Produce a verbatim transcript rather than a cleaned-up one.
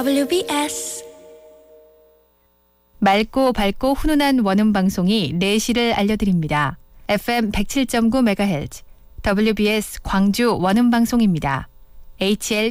더블유비에스 맑고 밝고 훈훈한 원음 방송이 네 시를 알려드립니다. 에프엠 백칠 점 구 메가헤르츠 더블유비에스 광주 원음 방송입니다. 에이치엘